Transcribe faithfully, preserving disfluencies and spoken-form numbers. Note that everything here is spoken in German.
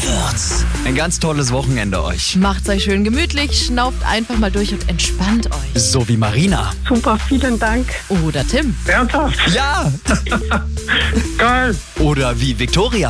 wird's. Ein ganz tolles Wochenende euch. Macht's euch schön gemütlich, schnauft einfach mal durch und entspannt euch. So wie Marina. Super, vielen Dank. Oder Tim. Ernsthaft? Ja. Geil. Oder wie Victoria.